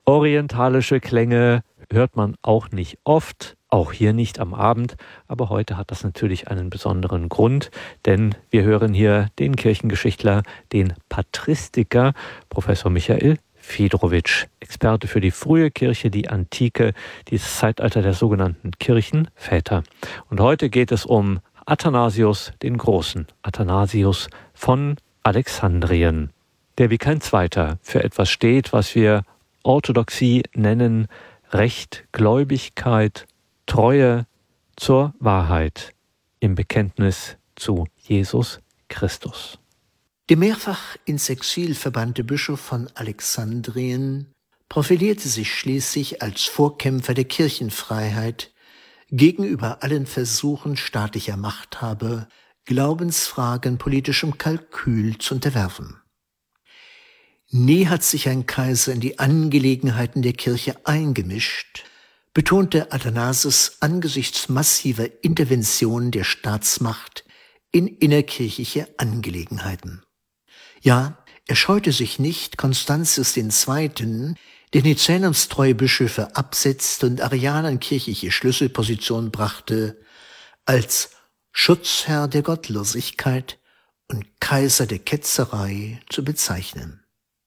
Orientalische Klänge hört man auch nicht oft, auch hier nicht am Abend, aber heute hat das natürlich einen besonderen Grund, denn wir hören hier den Kirchengeschichtler, den Patristiker, Professor Michael Fedorowitsch, Experte für die frühe Kirche, die Antike, dieses Zeitalter der sogenannten Kirchenväter. Und heute geht es um Athanasius den Großen, Athanasius von Alexandrien, der wie kein zweiter für etwas steht, was wir Orthodoxie nennen, Recht, Gläubigkeit, Treue zur Wahrheit im Bekenntnis zu Jesus Christus. Der mehrfach ins Exil verbannte Bischof von Alexandrien profilierte sich schließlich als Vorkämpfer der Kirchenfreiheit gegenüber allen Versuchen staatlicher Machthaber, Glaubensfragen politischem Kalkül zu unterwerfen. Nie hat sich ein Kaiser in die Angelegenheiten der Kirche eingemischt, betonte Athanasius angesichts massiver Interventionen der Staatsmacht in innerkirchliche Angelegenheiten. Ja, er scheute sich nicht, Constantius II., der nicänumstreue Bischöfe absetzte und Arianern kirchliche Schlüsselpositionen brachte, als Schutzherr der Gottlosigkeit und Kaiser der Ketzerei zu bezeichnen.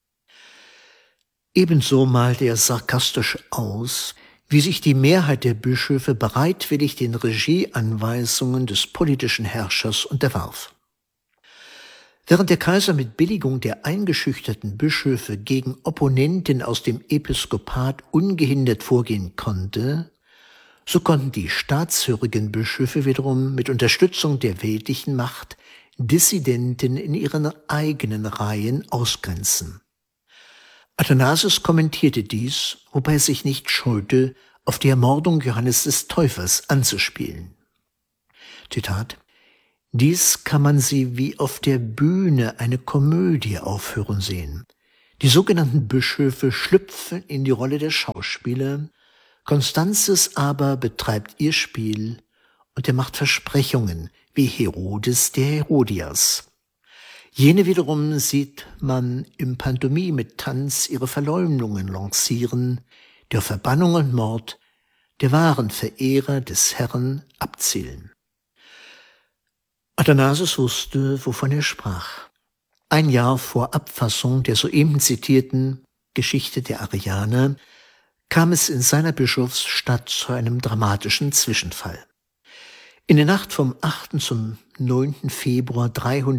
Ebenso malte er sarkastisch aus, wie sich die Mehrheit der Bischöfe bereitwillig den Regieanweisungen des politischen Herrschers unterwarf. Während der Kaiser mit Billigung der eingeschüchterten Bischöfe gegen Opponenten aus dem Episkopat ungehindert vorgehen konnte, so konnten die staatshörigen Bischöfe wiederum mit Unterstützung der weltlichen Macht Dissidenten in ihren eigenen Reihen ausgrenzen. Athanasius kommentierte dies, wobei er sich nicht scheute, auf die Ermordung Johannes des Täufers anzuspielen. Zitat: Dies kann man sie wie auf der Bühne eine Komödie aufführen sehen. Die sogenannten Bischöfe schlüpfen in die Rolle der Schauspieler, Constantius aber betreibt ihr Spiel und er macht Versprechungen wie Herodes der Herodias. Jene wiederum sieht man im Pantomime-Tanz ihre Verleumdungen lancieren, der Verbannung und Mord der wahren Verehrer des Herrn abzielen. Athanasius wusste, wovon er sprach. Ein Jahr vor Abfassung der soeben zitierten Geschichte der Arianer kam es in seiner Bischofsstadt zu einem dramatischen Zwischenfall. In der Nacht vom 8. zum 9. Februar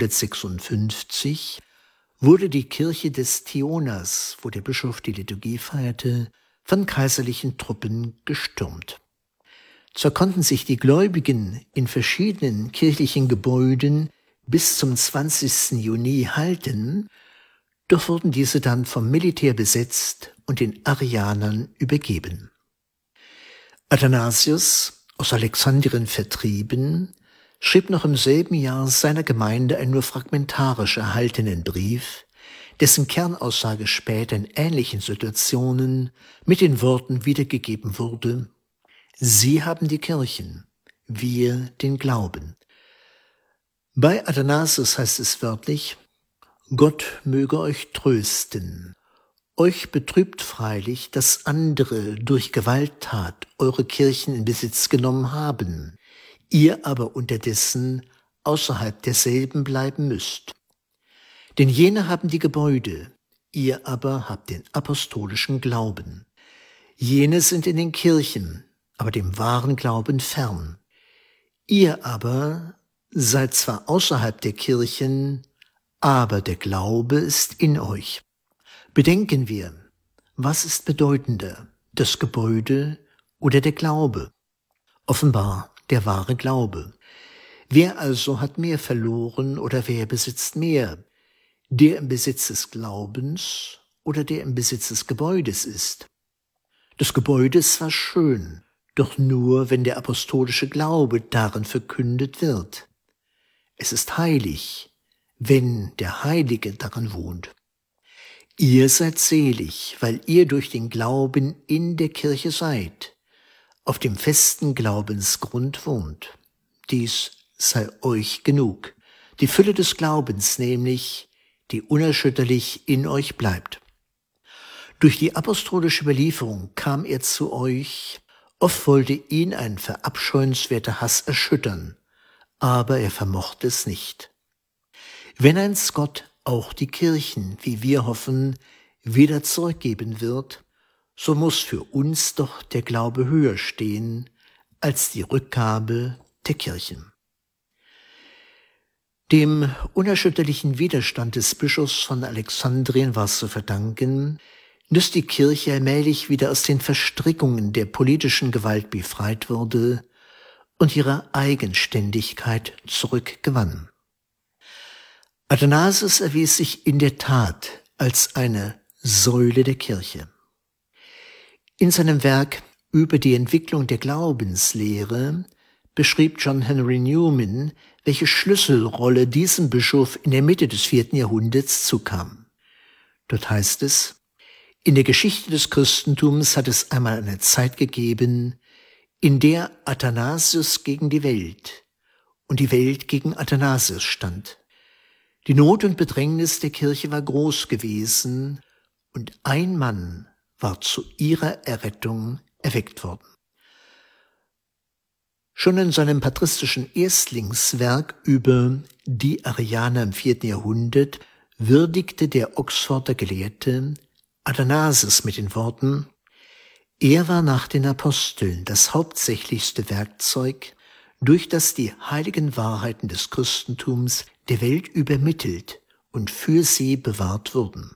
356 wurde die Kirche des Tionas, wo der Bischof die Liturgie feierte, von kaiserlichen Truppen gestürmt. Zwar konnten sich die Gläubigen in verschiedenen kirchlichen Gebäuden bis zum 20. Juni halten, doch wurden diese dann vom Militär besetzt und den Arianern übergeben. Athanasius, aus Alexandrien vertrieben, schrieb noch im selben Jahr seiner Gemeinde einen nur fragmentarisch erhaltenen Brief, dessen Kernaussage später in ähnlichen Situationen mit den Worten wiedergegeben wurde: Sie haben die Kirchen, wir den Glauben. Bei Athanasius heißt es wörtlich: Gott möge euch trösten. Euch betrübt freilich, dass andere durch Gewalttat eure Kirchen in Besitz genommen haben, ihr aber unterdessen außerhalb derselben bleiben müsst. Denn jene haben die Gebäude, ihr aber habt den apostolischen Glauben. Jene sind in den Kirchen, aber dem wahren Glauben fern. Ihr aber seid zwar außerhalb der Kirchen, aber der Glaube ist in euch. Bedenken wir, was ist bedeutender, das Gebäude oder der Glaube? Offenbar der wahre Glaube. Wer also hat mehr verloren oder wer besitzt mehr? Der im Besitz des Glaubens oder der im Besitz des Gebäudes ist? Das Gebäude ist zwar schön, doch nur, wenn der apostolische Glaube darin verkündet wird. Es ist heilig, wenn der Heilige darin wohnt. Ihr seid selig, weil ihr durch den Glauben in der Kirche seid, auf dem festen Glaubensgrund wohnt. Dies sei euch genug, die Fülle des Glaubens nämlich, die unerschütterlich in euch bleibt. Durch die apostolische Überlieferung kam er zu euch, oft wollte ihn ein verabscheuenswerter Hass erschüttern, aber er vermochte es nicht. Wenn einst Gott auch die Kirchen, wie wir hoffen, wieder zurückgeben wird, so muss für uns doch der Glaube höher stehen als die Rückgabe der Kirchen. Dem unerschütterlichen Widerstand des Bischofs von Alexandrien war es zu verdanken, dass die Kirche allmählich wieder aus den Verstrickungen der politischen Gewalt befreit wurde und ihre Eigenständigkeit zurückgewann. Athanasius erwies sich in der Tat als eine Säule der Kirche. In seinem Werk über die Entwicklung der Glaubenslehre beschrieb John Henry Newman, welche Schlüsselrolle diesem Bischof in der Mitte des 4. Jahrhunderts zukam. Dort heißt es: In der Geschichte des Christentums hat es einmal eine Zeit gegeben, in der Athanasius gegen die Welt und die Welt gegen Athanasius stand. Die Not und Bedrängnis der Kirche war groß gewesen und ein Mann war zu ihrer Errettung erweckt worden. Schon in seinem patristischen Erstlingswerk über die Arianer im 4. Jahrhundert würdigte der Oxforder Gelehrte Athanasius mit den Worten: Er war nach den Aposteln das hauptsächlichste Werkzeug, durch das die heiligen Wahrheiten des Christentums der Welt übermittelt und für sie bewahrt wurden.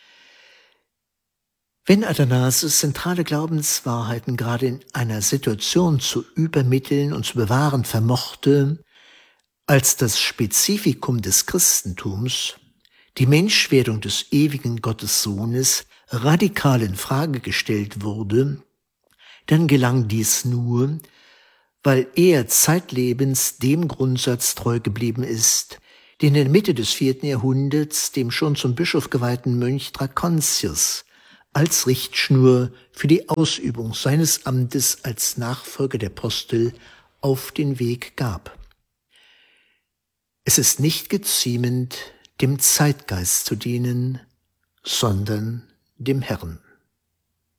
Wenn Athanasius zentrale Glaubenswahrheiten gerade in einer Situation zu übermitteln und zu bewahren vermochte, als das Spezifikum des Christentums, die Menschwerdung des ewigen Gottessohnes, radikal in Frage gestellt wurde, dann gelang dies nur, weil er zeitlebens dem Grundsatz treu geblieben ist, den in der Mitte des 4. Jahrhunderts dem schon zum Bischof geweihten Mönch Dracontius als Richtschnur für die Ausübung seines Amtes als Nachfolger der Apostel auf den Weg gab. Es ist nicht geziemend, dem Zeitgeist zu dienen, sondern dem Herrn.